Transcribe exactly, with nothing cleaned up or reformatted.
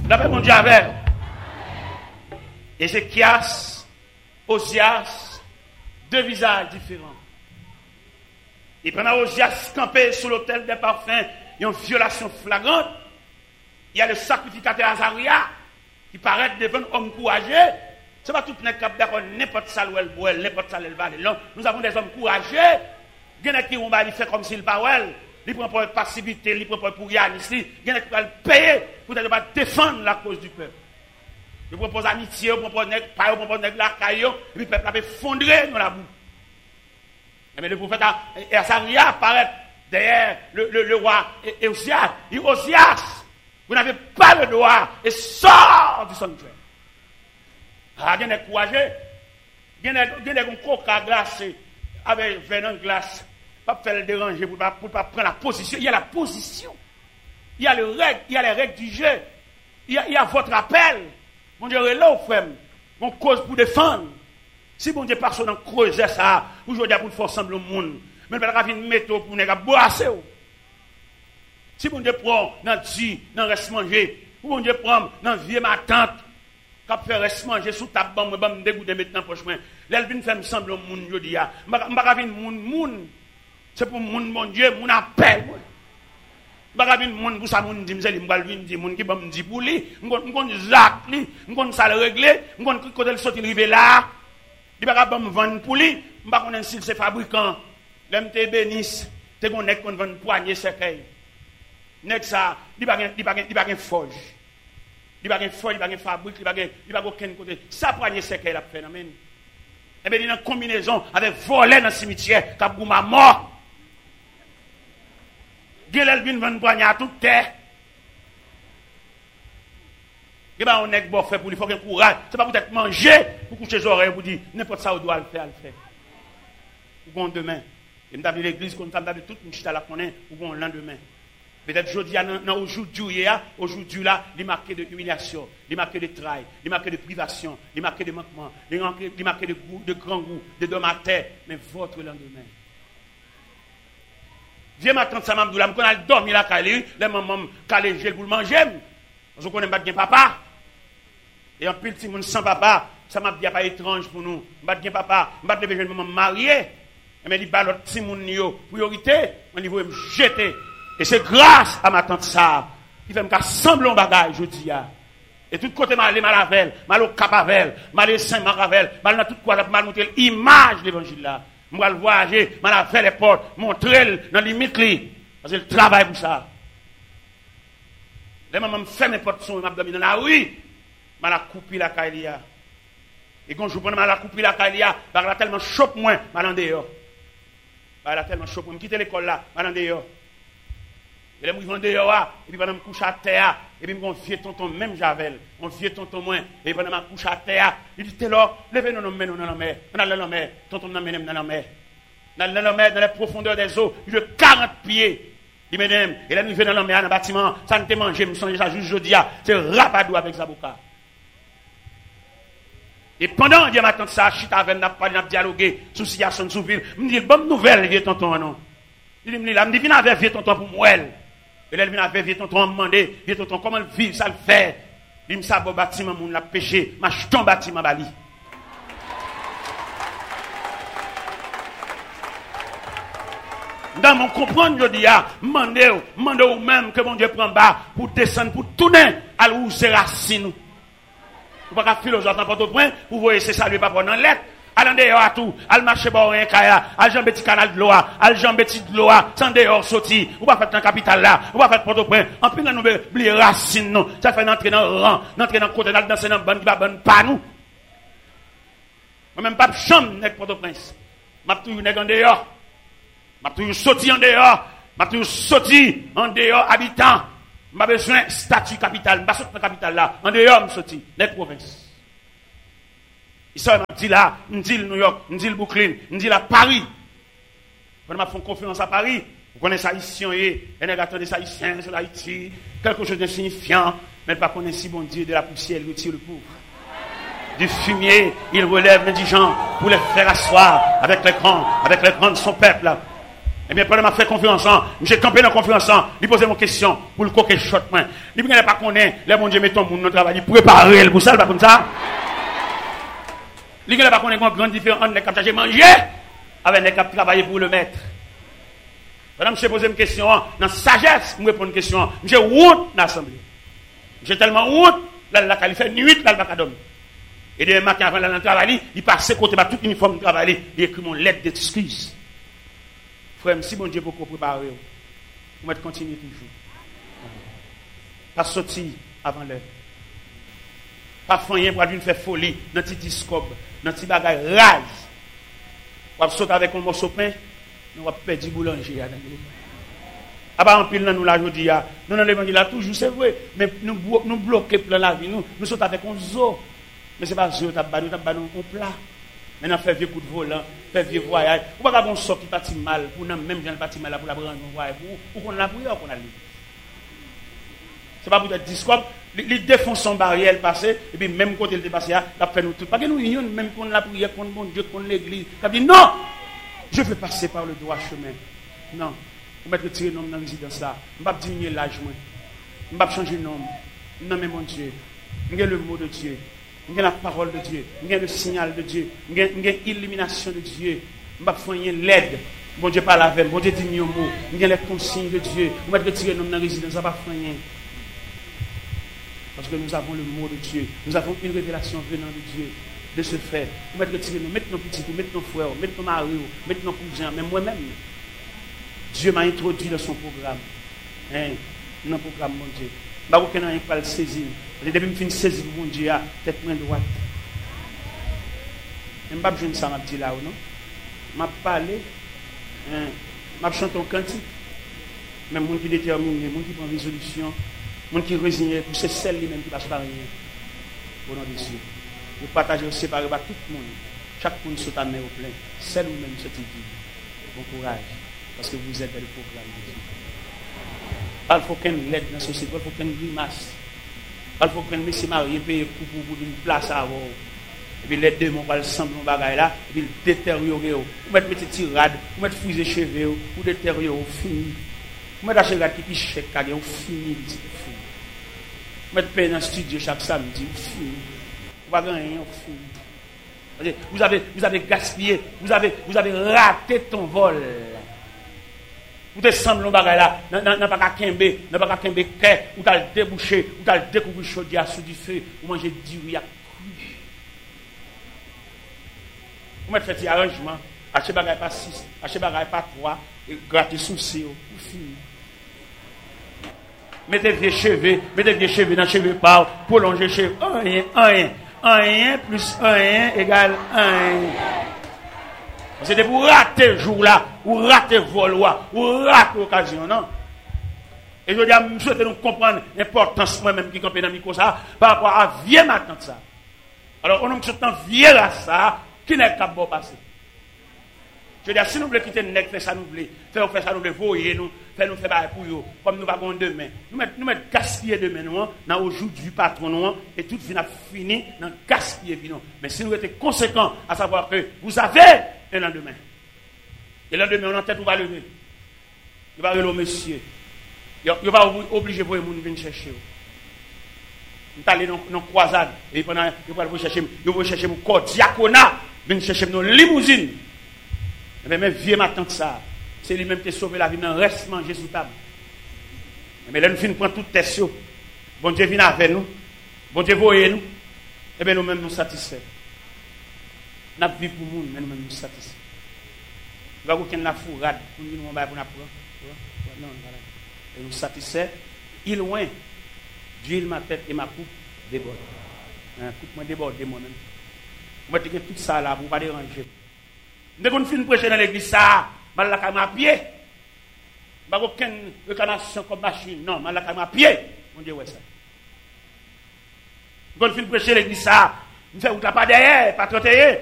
La paix, mon Dieu, avec. Ézéchias, Osias, deux visages différents. Et pendant Osias campé sous l'autel des parfums, il y a une violation flagrante. Il y a le sacrificateur Azaria qui paraît devant un homme courageux. Ce n'est pas tout le monde qui d'accord n'importe ça où elle boit, n'importe ça où elle va. Non, nous avons des hommes courageux. Il y en a qui ont fait comme s'il parlait. Il prend pour passivité, il prend pour rien ici. Il y en a qui vont payer pour ne pas défendre la cause du peuple. Il propose amitié, il propose nègre, il propose nègre la caillou, et puis le peuple a effondré dans la boue. Mais le prophète Azaria apparaît derrière le, le, le roi Osias. Il dit Osias, vous n'avez pas le droit et sort du sanctuaire. Ah, il y a des courageux. Il y a des coca glacés avec venin glace. Pas faire le déranger pour ne pas, pas prendre la position. Il y a la position. Il y a, le règle, il y a les règles du jeu. Il y a, il y a votre appel. Mon Dieu, là, frère, on cause pour défendre. Si mon Dieu personne dans creuser ça, aujourd'hui pour faire sembler au monde, mais il va venir mettre pour ne pas boire. Si mon Dieu prend dans dit, dans reste manger, ou mon Dieu prend dans vieux ma tante, qui fait reste manger sous ta bombe, je vais me dégoûter maintenant pour chemin. Là, il vient faire sembler au monde aujourd'hui. Je ne vais pas venir monde, monde. C'est pour monde, mon Dieu, mon appel. Je ne vais pas venir monde pour ça, mon dit, je vais venir monde qui va me dire pour lui, je vais Zach, je vais ça le régler, je vais côté le sortir river là. Il ne va pas me vendre pour lui, je ne vais pas connaître si c'est fabricant. L'M T bénisse, tu es connecté qu'on vend poignée cercueil. Nek ça, il ne va pas forge. Il ne va pas forge, il ne va pas fabrique, il ne va pas aucun côté. Ça poignée cercueil la phénomène. Eh bien, il y a une combinaison avec voler dans le cimetière, qui a boum à mort. Gélel vient vendre poignée à toute terre. Et bien, on est bon fait pour lui, il faut qu'il y ait courage. Ce n'est pas peut-être manger pour coucher les oreilles, pour dire n'importe ça, on doit le faire, le faire. Ou bon demain. Et nous avons l'église, nous avons toute une chute à la connaître, ou bon lendemain. Peut-être aujourd'hui, aujourd'hui, aujourd'hui, là, il est marqué de humiliation, il est marqué de travail, il est marqué de privation, il est marqué de manquement, il est marqué de goût, de grand goût, de dom à terre, mais votre lendemain. Viens ma tante, ça m'a dit, là, je vais dormir là, les mamans, calé, j'ai pour le manger. Je connais pas bien papa. Et en plus, si mon sans papa, ça m'a dit pas étrange pour nous. Je ne papa, je ne vais pas me marier. Mais il dit, bah, l'autre, si mon priorité, on va me jeter. Et c'est grâce à ma tante ça, qui fait me sembler un bagage, je dis. Et tout côté, mal à Malavel, mal au Capavel, mal à Saint-Maravel, mal dans tout quoi, mal montrer l'image de l'évangile là. Je vais le voyager, mal à faire les portes, montrer dans les limites. Parce que le travail pour ça. Les mamans me font mes portes, je vais dans la rue. Je vais couper la caïlia. Et quand je prends la couper la caïlia, elle a tellement chope moins, je vais en dehors. Elle a tellement chope moins, je quitte l'école là, je vais en dehors. Et là, je vais en dehors, et puis pendant que je me couche à terre, et puis je me vieux tonton, même Javel, mon vieux tonton moins, et pendant que je me couche à terre, il dit, t'es là, levez nous dans la mer, dans la mer, tonton dans la mer, dans la mer, dans la mer, dans les profondeurs des eaux, il de quarante pieds. Il me dit, et là, nous venons dans le bâtiment, ça ne te mange, je me sens déjà juste jeudi, c'est rapadou avec Zaboka. Et pendant que je m'attends ça, je suis avec n'a pas dialogué sur la situation de Souville, je me dis, bonne nouvelle, vieux tonton, non. Il me dit, là, je me dis, viens avec vieux tonton pour moi. Et là, il vient avec vieux tonton, me demander, vieux tonton, comment le vivre, ça le fait. Il me dit, ça, bon bâtiment, mon l'a péché, ma jeton bâtiment, bali. Dans mon comprendre, je dis, demandez, demandez ou même que mon Dieu prend bas pour descendre, pour tourner à l'où c'est racine. Vous ne pouvez pas philosophe dans votre point, vous voyez, c'est ça, lui, pas prendre en lettre. Allez dehors à tout, allez marcher par un kaya, allez jambe petit canal de l'eau, allez jambe petit de l'eau, sans dehors sortir, vous ne pouvez pas faire un capital là, vous ne pouvez pas faire Port-au-Prince. En plus, nous oublions racine, non. Ça fait entrer dans le rang, entrer dans le côté, danser dans le bon, qui va bonne pas nous. Moi-même, pas chambre, n'est Port-au-Prince. Je suis toujours en dehors. Je suis toujours sorti en dehors. Je suis toujours sorti en dehors, habitant. Je n'ai pas besoin de statut capital. Je ne suis pas sorti dans la capitale là. En dehors, je suis sorti. Les provinces. Ils sont dit là, je dis New York, je dis le Brooklyn, je dis là Paris. Quand je fais confiance à Paris, vous connaissez ça ici, et les gars de ça ici, sur Haïti, quelque chose de signifiant, mais pas connaître si bon Dieu de la poussière, il retire le pauvre. Du fumier, il relève les gens pour les faire asseoir avec les grands, avec les grands de son peuple. Eh bien, pendant que je fais conférence, j'ai campé dans la conférence, il posait mon question pour le coquet shot. Il ne pas connaître, les bon Dieu met ton monde dans le travail, il préparer le pour ça, pas comme ça. Il ne pas connaître une grande différence entre les cap de manger avec les cap travailler pour le maître. Madame, je pose une question, dans la sagesse, je réponds une question. J'ai honte dans l'assemblée. J'ai tellement honte, là, la qualifié nuit, là, le bac à dormir. Et demain matin, avant d'aller dans le travail, il passe côté de tout uniforme de travail, il écrit mon lettre d'excuse. Frère, si bon Dieu peut préparer, vous mettez continuer toujours. Pas sortir avant l'heure. Pas faire rien pour venir faire folie dans petit discours, dans petit bagage rage. Vous sauter avec un morceau de pain, nous allons perdre du boulanger. Ah bah en pile nous la jodi a nous dans l'évangile là toujours c'est vrai mais nous nous bloquer plein la vie nous nous sommes avec un zoo mais c'est pas zoo t'a ba nous t'a ba nous un plat maintenant faire vieux coup de volant faire vieux voyage ou pas bon sort qui parti mal pour nous même gens parti mal pour la prendre un voyage pour qu'on la prière qu'on a lu c'est pas pour être discours les défonce son barrière passé et puis même côté le dépassé là fait nous tout pas que nous union même qu'on la prière qu'on bon Dieu qu'on l'église ça dit non je veux passer par le droit chemin non. Je vais retirer le nom dans la résidence là. Je ne vais pas diminuer l'âge. Je ne vais pas changer le nom. Non, mais mon Dieu. Je le mot de Dieu. Je la parole de Dieu. Je le signal de Dieu. Je l'illumination de Dieu. Je ne vais pas faire l'aide. Bon Dieu parle avec. Bon Dieu dit un mot. Je les consignes de Dieu. Je vais retirer le nom dans la résidence. Je ne vais pas faire rien. Parce que nous avons le mot de Dieu. Nous avons une révélation venant de Dieu. De ce fait. Je vais retirer nos. Mettre nos petits, mettre nos frères, mettre nos maris, mettre nos cousins, même moi-même. Dieu m'a introduit dans son programme. Hein, dans le programme, mon Dieu. Je ne sais pas le saisir. Depuis que je finis saisir mon Dieu, tête moins droite. Je ne sais pas si ça m'a dit là ou non. Je vais parler. Je vais chanter un cantique. Mais les gens qui déterminent, les gens qui prennent résolution, les gens qui résignent, c'est celle lui-même qui passe par rien. Au nom de Dieu. Nous partageons séparés par tout le monde. Chaque monde saute à main au plein. Celle ou même cette vie. Bon courage. Parce que vous êtes dans le programme de Dieu. Il faut qu'un l'aide dans la société, il faut qu'un grimace. Il faut qu'un monsieur marié paye pour une place à avoir. Et puis les deux, on va le sembler dans bagaille là, et puis détériorer. Vous mettez des tirades, vous mettez fusée cheveux, vous détériorer, fini. Vous mettez des cheveux qui chèque, vous fini, vous mettez paye dans le studio chaque samedi, vous fini. Vous ne gagner, vous fini. Vous avez, vous avez gaspillé, vous avez, vous avez raté ton vol. Vous te semblez dans bagay là, n'a pas qu'à kembe, n'a pas qu'à kembe kè, ou t'as débouché, ou t'as découvert chaudière sous du feu, ou manger du riz à cru. Vous mettez fait des arrangements, achetez bagay pas six, achetez bagay pas trois, et grattez souci, ou fini. Mettez vieux cheveux, mettez vieux cheveux dans cheveux par, prolonger cheveux, un, un, un, plus un égale un. C'était pour rater le jour-là, ou rater le vol, ou rater l'occasion, non? Et je dis à M. souhaite nous comprendre l'importance moi-même qui campe dans le micro ça, par rapport à vieux matin ça. Alors, on a un vieux là ça, qui n'est pas bon passé. Je dis à si nous voulons quitter le nec, faire ça nous voulons, faire ça nous voulons, voyer nous, faire nous faire pour eux, comme nous avons demain. Nous mettons nous mettre gaspiller demain, nous, dans le jour du patron, nous, et tout vient fini dans gaspiller, nous. Mais si nous étions conséquents, à savoir que vous avez un lendemain. Et le lendemain, on a tête, on va lever. Il va lever monsieur. Il va obliger pour les gens de venir chercher. On est allé dans une croisade. Et pendant il va chercher, il va chercher mon corps diaconat, venir chercher nos limousines. Mais même vieux ma tante ça, c'est lui-même qui a sauvé la vie dans le reste manger sous table. Mais là, nous finissons prendre toute tête. Bon Dieu vient avec nous. Bon Dieu voyez nous. Et bien nous-mêmes nous satisfaits. Nous vivons pour nous, mais nous-mêmes nous satisfaits. Nous avons aucune la fourrade pour nous, nous avons non, et nous satisfaits. Il loin, d'huile ma tête et ma coupe déborde. Coupe moi déborde moi-même. Moi, je tout ça là pour ne pas déranger. Dès qu'on finit de prêcher dans l'église, ça, je vais à pied. Je n'ai aucune réclamation comme machine. Non, je vais à pied. On dit, ouais, ça. Dès qu'on finit de prêcher dans l'église, ça, je fais pas derrière, pas trente et un.